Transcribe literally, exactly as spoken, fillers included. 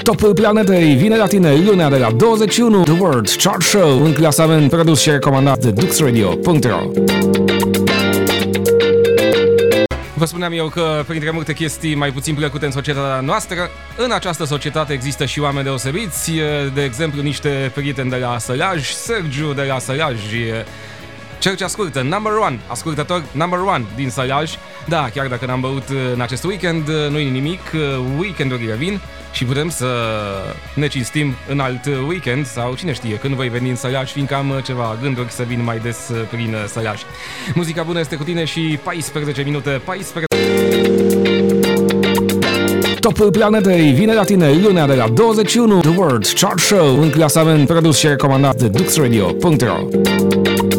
Topul Planetei vine la tine lunea de la douăzeci și unu. The World Chart Show, un clasament produs și recomandat de dux radio punct ro. Vă spuneam eu că, printre multe chestii mai puțin plăcute în societatea noastră, în această societate există și oameni deosebiți, de exemplu niște prieteni de la Sălaj, Sergiu de la Sălaj, cel ce ascultă, number one, ascultător number one din Sălaj. Da, chiar dacă n-am băut în acest weekend, nu-i nimic, weekendurile vin și putem să ne cinstim în alt weekend sau cine știe, când voi veni în Sălaj, fiindcă am ceva gânduri să vin mai des prin Sălaj. Muzica bună este cu tine și paisprezece minute, paisprezece... Topul Planetei vine la tine lunea de la douăzeci și unu. The World Chart Show, un clasament produs și recomandat de dux radio punct ro.